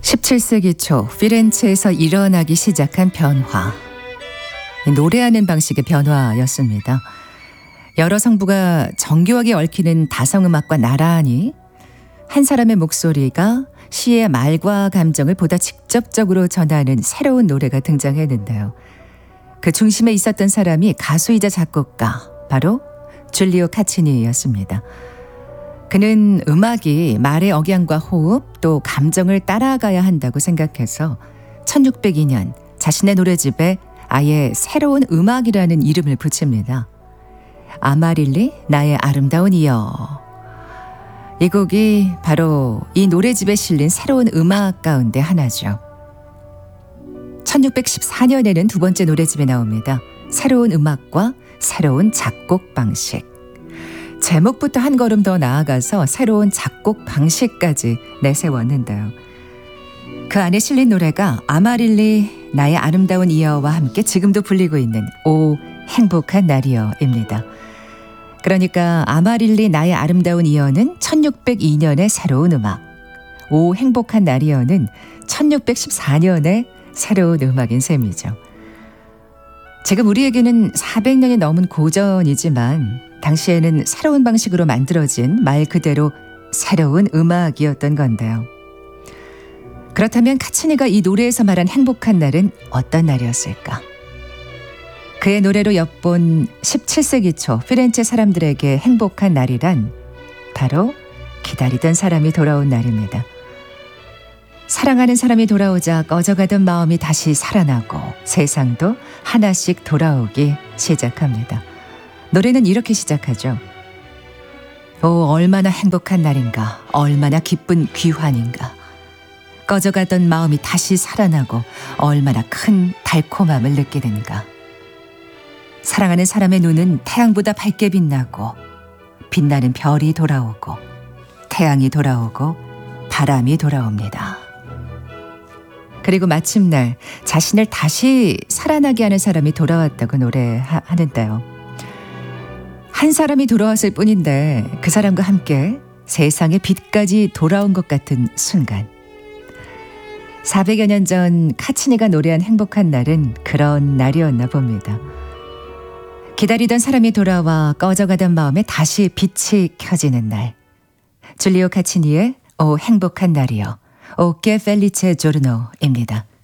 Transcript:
17세기 초 피렌체에서 일어나기 시작한 변화. 노래하는 방식의 변화였습니다. 여러 성부가 정교하게 얽히는 다성음악과 나란히 한 사람의 목소리가 시의 말과 감정을 보다 직접적으로 전하는 새로운 노래가 등장했는데요. 그 중심에 있었던 사람이 가수이자 작곡가, 바로 줄리오 카치니였습니다. 그는 음악이 말의 억양과 호흡 또 감정을 따라가야 한다고 생각해서 1602년 자신의 노래집에 아예 새로운 음악이라는 이름을 붙입니다. 아마릴리 나의 아름다운 이여. 이 곡이 바로 이 노래집에 실린 새로운 음악 가운데 하나죠. 1614년에는 두 번째 노래집이 나옵니다. 새로운 음악과 새로운 작곡 방식. 제목부터 한 걸음 더 나아가서 새로운 작곡 방식까지 내세웠는데요. 그 안에 실린 노래가 아마릴리 나의 아름다운 이여와 함께 지금도 불리고 있는 오 행복한 날이여입니다. 그러니까 아마릴리 나의 아름다운 이여는 1602년의 새로운 음악, 오 행복한 날이여는 1614년의 새로운 음악인 셈이죠. 지금 우리에게는 400년이 넘은 고전이지만 당시에는 새로운 방식으로 만들어진 말 그대로 새로운 음악이었던 건데요. 그렇다면 카치니가 이 노래에서 말한 행복한 날은 어떤 날이었을까? 그의 노래로 엿본 17세기 초 피렌체 사람들에게 행복한 날이란 바로 기다리던 사람이 돌아온 날입니다. 사랑하는 사람이 돌아오자 꺼져가던 마음이 다시 살아나고 세상도 하나씩 돌아오기 시작합니다. 노래는 이렇게 시작하죠. 오, 얼마나 행복한 날인가, 얼마나 기쁜 귀환인가. 꺼져가던 마음이 다시 살아나고 얼마나 큰 달콤함을 느끼는가. 사랑하는 사람의 눈은 태양보다 밝게 빛나고 빛나는 별이 돌아오고 태양이 돌아오고 바람이 돌아옵니다. 그리고 마침날 자신을 다시 살아나게 하는 사람이 돌아왔다고 노래하는데요. 한 사람이 돌아왔을 뿐인데 그 사람과 함께 세상의 빛까지 돌아온 것 같은 순간. 400여 년 전 카치니가 노래한 행복한 날은 그런 날이었나 봅니다. 기다리던 사람이 돌아와 꺼져가던 마음에 다시 빛이 켜지는 날. 줄리오 카치니의 오 행복한 날이여, 오 che felice giorno입니다.